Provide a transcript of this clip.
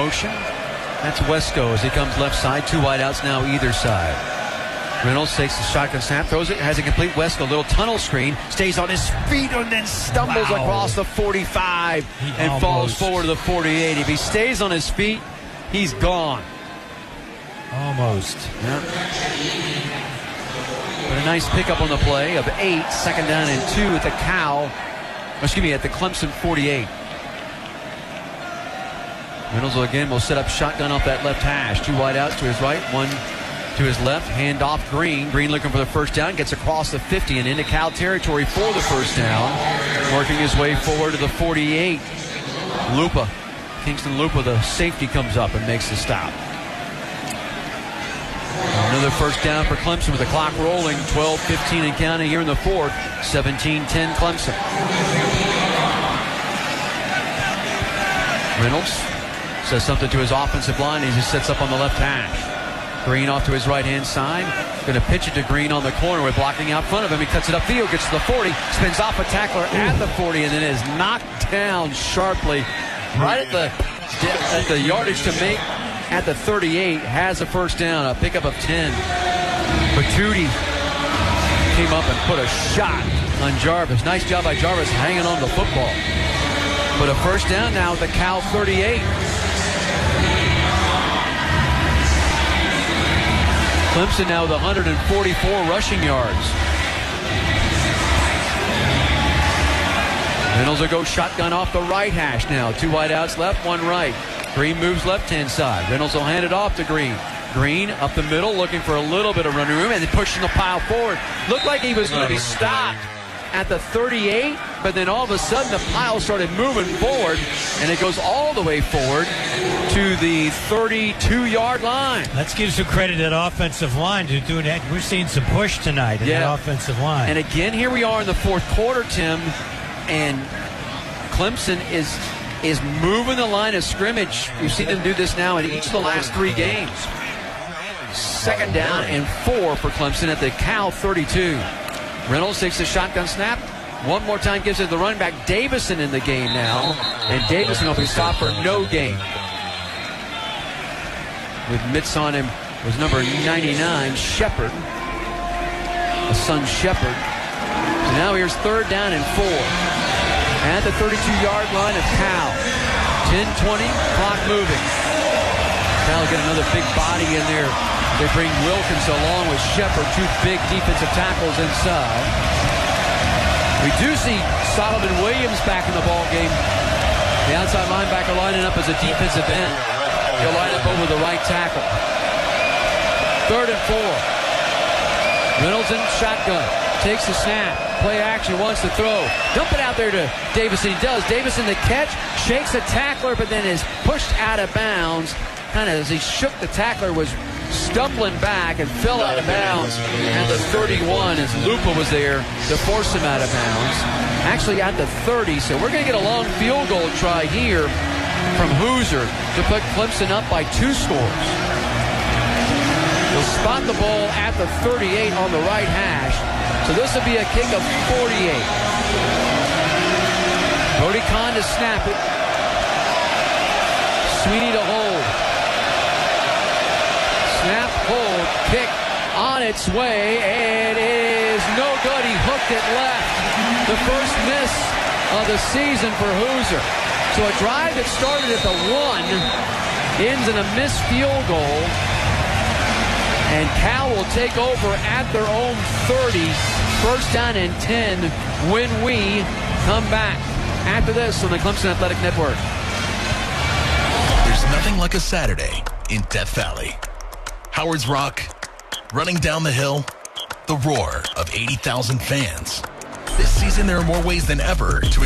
motion. That's Wesco as he comes left side. 2 wideouts now either side. Reynolds takes the shotgun snap, throws it, has a complete Wesco. Little tunnel screen, stays on his feet and then stumbles across the 45 and falls forward to the 48. If he stays on his feet, he's gone. Almost. Yeah. But a nice pickup on the play of 8, 2nd down and 2 at the at the Clemson 48. Reynolds again will set up shotgun off that left hash. 2 wideouts to his right, 1 to his left. Hand off Green. Green looking for the first down. Gets across the 50 and into Cal territory for the first down. Working his way forward to the 48. Lupa. Kingston Lupa, the safety, comes up and makes the stop. Another first down for Clemson with the clock rolling. 12-15 and counting here in the fourth. 17-10 Clemson. Reynolds says something to his offensive line. He just sets up on the left hash. Green off to his right-hand side. Going to pitch it to Green on the corner with blocking out front of him. He cuts it upfield, gets to the 40, spins off a tackler at the 40, and then is knocked down sharply right at the yardage to make at the 38. Has a first down, a pickup of 10. Patootie came up and put a shot on Jarvis. Nice job by Jarvis hanging on to the football. But a first down now at the Cal 38. Clemson now with 144 rushing yards. Reynolds will go shotgun off the right hash now. 2 wideouts left, 1 right. Green moves left-hand side. Reynolds will hand it off to Green. Green up the middle looking for a little bit of running room and then pushing the pile forward. Looked like he was going to be stopped at the 38, but then all of a sudden the pile started moving forward, and it goes all the way forward to the 32-yard line. Let's give some credit to that offensive line to doing that. We're seeing some push tonight in that offensive line. And again, here we are in the fourth quarter, Tim, and Clemson is moving the line of scrimmage. You've seen them do this now in each of the last 3 games. 2nd down and 4 for Clemson at the Cal 32. Reynolds takes the shotgun snap. One more time gives it to the running back. Davison in the game now. And Davison will be stopped for no gain. With mitts on him was number 99, Shepard. The son Shepard. So now here's 3rd down and 4. At the 32-yard line of Cal. 10-20, clock moving. Cal get another big body in there. They bring Wilkins along with Shepard, 2 big defensive tackles inside. We do see Solomon Williams back in the ball game. The outside linebacker lining up as a defensive end. He'll line up over the right tackle. 3rd and 4. Reynolds in shotgun. Takes the snap. Play action, wants to throw. Dump it out there to Davison. He does. Davison the catch. Shakes a tackler, but then is pushed out of bounds. Kind of as he shook the tackler, was stumbling back and fell out of bounds at the 31 as Lupa was there to force him out of bounds. Actually at the 30, so we're going to get a long field goal try here from Hoosier to put Clemson up by 2 scores. They'll spot the ball at the 38 on the right hash, so this will be a kick of 48. Brody Kahn to snap it. Sweeney to hold. Snap, hold, kick on its way. It is no good. He hooked it left. The first miss of the season for Hoosier. So a drive that started at the 1 ends in a missed field goal. And Cal will take over at their own 30. 1st down and 10 when we come back after this on the Clemson Athletic Network. There's nothing like a Saturday in Death Valley. Howard's Rock, running down the hill, the roar of 80,000 fans. This season, there are more ways than ever to